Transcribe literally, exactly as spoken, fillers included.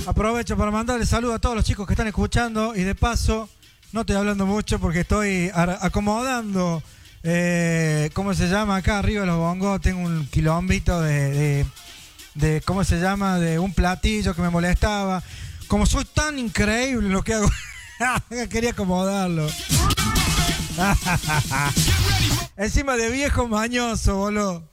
Aprovecho para mandarle saludos a todos los chicos que están escuchando y de paso, no estoy hablando mucho porque estoy acomodando, eh, ¿cómo se llama? Acá arriba de los bongos tengo un quilombito de, de, de, ¿cómo se llama? De un platillo que me molestaba. Como soy tan increíble lo que hago, quería acomodarlo. Encima de viejo mañoso, boludo.